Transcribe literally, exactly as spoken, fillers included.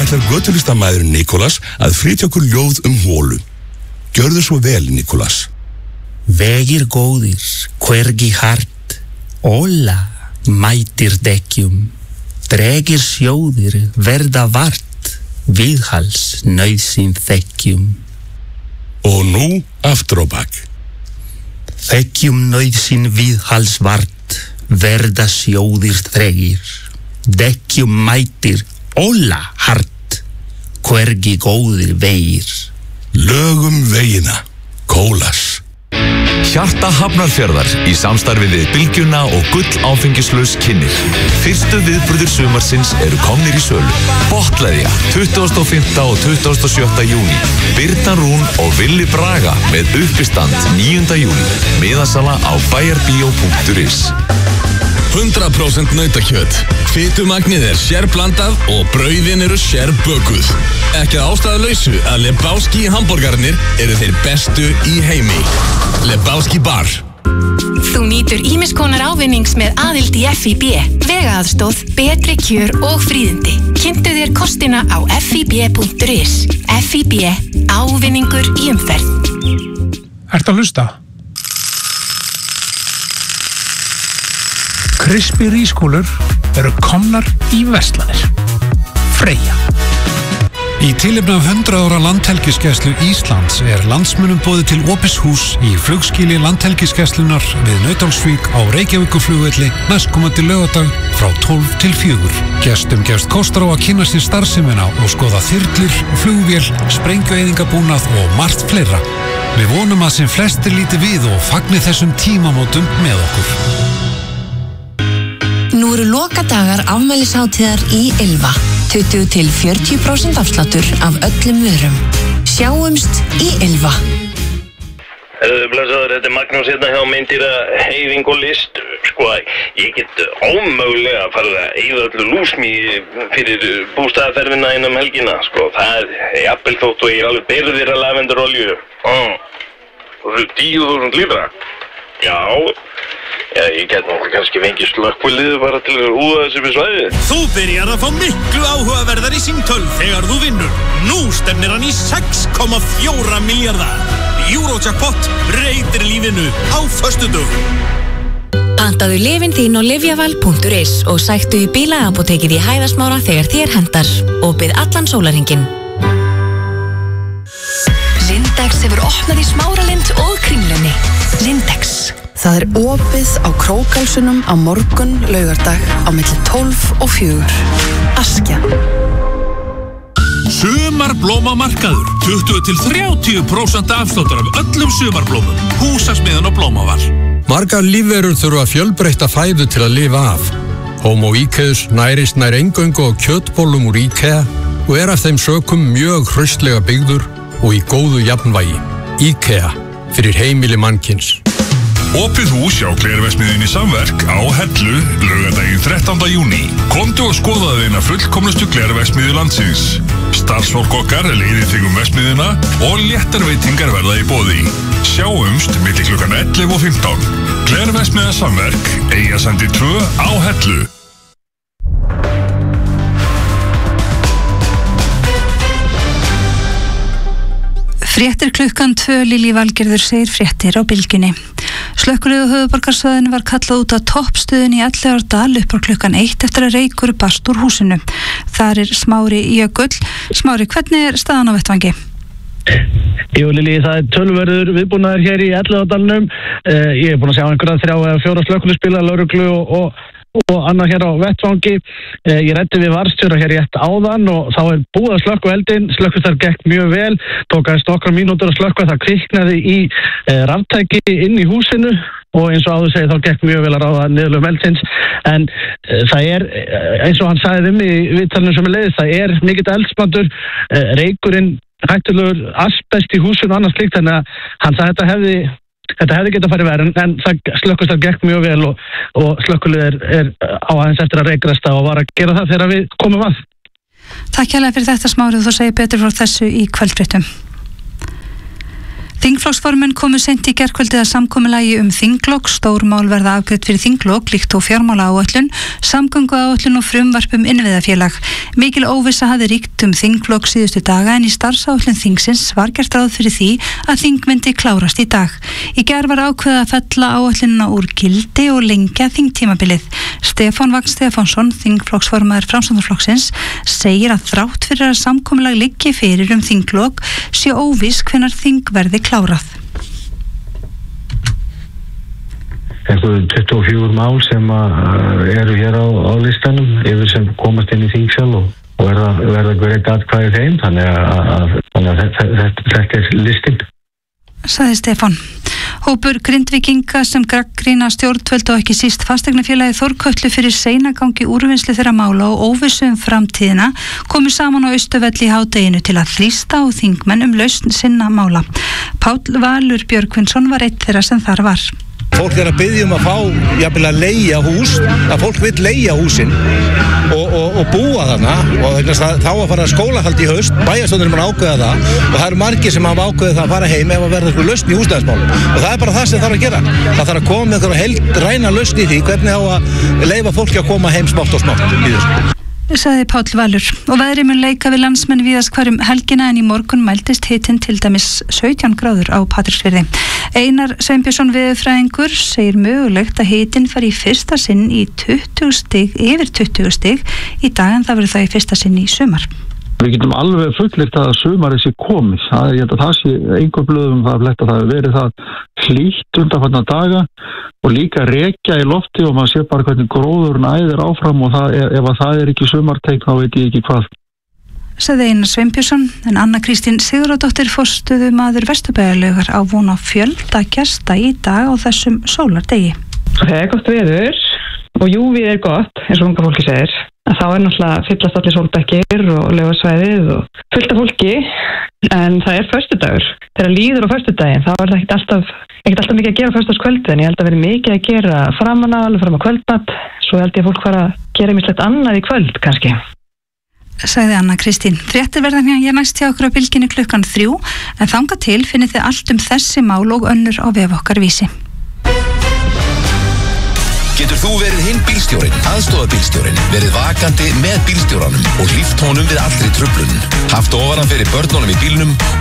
ætlar götulistamæðurinn Nikolas að flytja okkur ljóð um hólu. Gjörðu svo vel, Nikolas. Vegir góðir, hvergi hart, óla, mætir dekkjum. Dregir sjóðir, verða vart, viðhals, nauðsyn þekkjum. Og nú aftur á bak. Þekkjum nauðsyn viðhals vart, verða sjóðir þregir. Dekkjum mætir, óla, hart, hvergi góðir vegir. Lögum vegina, Kólas. Hjarta Hafnarfjarðar í samstarfi við Bylgjuna og Gull áfengislaus kynnir. Fyrstu viðburðir sumarsins eru komnir í sölu. Botleðja, tuttugasta og fimmta og tuttugasta og sjötta júní. Birna Rún og Villi Braga með uppistand níunda júní. Miðasala á bæjarbíó punktur is. hundrað prósent nautakjöt. Fitumagnið er sérblandað og brauðin eru sérbökuð. Ekki að ástæðulausu að Lebowski hamborgarnir eru þeir bestu í heimi. Lebowski bar. Þú nýtur ýmiss konar ávinnings með aðild í F I B, vegaaðstoð, betri kjör og fríðindi. Kynntu þér kostina á f i b punktur is. F I B, ávinningur í umferð. Ertu að hlusta? Krispí rískúlur eru komnar í verslanir. Freyja. Í tilefni af hundrað ára landhelgisgæslu Íslands er landsmönnum boðið til opins hús í flugskýli landhelgisgæslunar við Nauthólsvík á Reykjavíkurflugvelli næstkomandi laugardag frá tólf til fjögur. Gestum gefst kostur á að kynna sér starfsemina og skoða þyrlur, flugvél, sprengjueyðingabúnað og margt fleira. Við vonum að sem flestir líti við og fagni þessum tímamótum með okkur. Nú eru lokadagar afmælishátíðar í Ylva. tuttugu til fjörutíu prósent afsláttur af öllum vörum. Sjáumst í Ylva. Blessaður, þetta er Magnús hérna hjá Meindýra Hreyfing og List. Sko, ég get ómögulega farið að eyða öllu lúsmi fyrir bústaðaferðina innan helgina. Sko, það er jafnvel þótt og ég er alveg byrðir af lavendurolíu. Mm. Og það er tíu þúsund lítra. Já. Já, ég get náttúrulega kannski fengið slökkvilið bara til að úða þessu við svæðið. Þú byrjar að fá miklu áhugaverðar í símtöl þegar þú vinnur. Nú stefnir hann í sex komma fjóra milljarða. Eurojackpot breytir lífinu á föstudögum. Pantaðu lyfin þín á lyfjaval punktur is og sæktu í bílaapótekið í Hæðasmára þegar þér hentar. Opið allan sólarhringinn. Lindex hefur opnað í Smáralind og Kringlunni. Lindex. Það er opið á Krókalsunum á morgun laugardag á milli tólf og fjögur. Askja. Sumarblómamarkaður. tuttugu til þrjátíu prósent afsláttur af öllum sumarblómum. Húsasmiðan og blómaval. Margar lífverur þurfa fjölbreytta fæðu til að lifa af. Homo Iceus nærist nær eingöngu á kjötbollum úr IKEA og er af þeim sökum mjög hraustlega byggður og í góðu jafnvægi. IKEA fyrir heimili mannkyns. Opið hús hjá Glerverksmiðjunni Samverk á Hellu laugardaginn þrettánda júní. Komdu og skoðaðu eina fullkomnustu glerverksmiðju landsins. Starfsfólk okkar leiðir þig um verksmiðjuna og léttar veitingar verða í boði. Sjáumst milli klukkan ellefu og fimmtán. Glerverksmiðja Samverk, Eyjasandi tvö á Hellu. Fréttir klukkan tvö, Lillý Valgerður segir fréttir á Bylgjunni. Slökkviliðið á höfuðborgarsvæðinu var kallað út á toppstöðinni í Elliðaárdal upp á klukkan eitt eftir að reykur barst úr húsinu. Þar er Smári Jökull. Smári, hvernig er staðan á vettvangi? Jú, Lillý, það er tölverður viðbúnaður hér í Elliðaárdalnum. Uh, ég er búin að sjá einhverja þrjá eða fjóra slökkviliðsbíla, lögreglu og, og og annað hér á vettvangi. Eh, ég ræddi við varðstjóra hér rétt áðan og þá er búið að slökkva eldinn. Slökkvistar gekk mjög vel, tók aðeins nokkrar mínútur að slökkva, það kviknaði í eh, raftæki inn í húsinu og eins og áður segið þá gekk mjög vel að ráða niðurlögum eldsins. En eh, það er, eins og hann sagði um í viðtalinu sem er leiðis, það er mikill eldspandur, eh, reykurinn, hættulegur asbest í húsinu og annars slíkt, þannig að hann sagði þetta hefði Þetta hefði getað farið verið, en, en það slökkvistar gekk mjög vel og, og slökkvilið er, er á aðeins eftir að reikrasta og var að gera það þegar við komum að. Takk hérlega fyrir þetta, Smári, og þú segir betur frá þessu í kvöldfréttum. Þingflokksformenn komu seint í gærkvöldið að samkomulagi um þinglok, stór mál verða afgreidd fyrir þinglok, líkt og fjármálaáætlun, samgönguáætlun og frumvarp um innviðafélag. Mikil óvissa hafði ríkt um þinglok síðustu daga en í starfsáætlun þingsins var gert ráð fyrir því að þing myndi klárast í dag. Í gær var ákveðið að fella áætlunina úr gildi og lengja þingtímabilið. Stefán Vagn Stefánsson, þingflokksformaður Framsóknarflokksins, segir að þrátt fyrir að samkomulag liggi fyrir um þinglok sé óviss hvenær þing verði klárað. Einhverjum tuttugu og fjögur mál sem eru hér á, á listanum yfir sem komast inn í þingsal og, og verða, verða greidd atkvæði þeim, þannig að, að, þannig að þetta, þetta, þetta er listin. Sagði Stefán. Hópur Grindvíkinga sem gagnrýna stjórnvöld og ekki síst fasteignafélagið Þórkötlu fyrir seinagangi úrvinnslu þeirra mála og óvissu um framtíðina komu saman á Austurvelli í hádeginu til að þrýsta á þingmenn um lausn sinna mála. Páll Valur Björgvinsson var einn þeirra sem þar var. Fólk er að biðja um að fá jafnvel að leigja hús, að fólk vill leigja húsin og, og, og búa þarna og það, þá að fara skólahald í haust, bæjarstjórnin mun ákveða það og það eru margir sem hafa ákveðið það að fara heim ef að verða eitthvað lausn í húsnæðismálum og það er bara það sem þarf að gera. Það þarf að koma með einhverja heild ræna lausn í því hvernig á að leyfa fólki að koma heim smátt og smátt í þessu. Sagði Páll Valur. Og veðrið mun leika við landsmenn víðast hvar um helgina en í morgun mældist hitinn til dæmis sautján gráður á Patreksfirði. Einar Sveinbjörnsson veðurfræðingur segir mögulegt að hitinn fari í fyrsta sinn í tuttugu stig, yfir tuttugu stig í dag en það verður það í fyrsta sinn í sumar. Við getum alveg fullyrt að sumarið sé komið. Það, ég held að það sé einhver blöðum það að fletta það hefur verið það hlýtt undanfarna daga og líka rekja í lofti og maður sé bara hvernig gróðurinn æðir áfram og það, ef að það er ekki sumarteikn þá veit ég ekki hvað. Sagði Einar Sveinbjörnsson en Anna Kristín Sigurðardóttir forstöðumaður Vesturbæjarlaugar á von á fjölda gesta í dag á þessum sólardegi. Það er gott veður og jú við er gott eins og unga fólki segir. Þá er náttúrulega fyllast allir sólbekkir og laugarsvæðið og fullt af fólki en það er föstudagur. Þegar líður á föstudaginn þá er það ekkert alltaf, ekkert alltaf mikið að gera á föstudagskvöldið en ég held að vera mikið að gera framan á, alveg fram á kvöldmatt svo held ég að fólk fara að gera mislegt annað í kvöld kannski. Sagði Anna Kristín. Fréttir verða hér næst hjá okkur á Bylgjunni klukkan þrjú en þangað til finnið þið allt um þessi mál og önnur á vef okkar Vísi. Getur þú verið hinn bílstjórinn, aðstofarbílstjórinn, verið vakandi með bílstjóranum og hlíft honum við allri truflun, haft ofaran fyrir börnunum í bílnum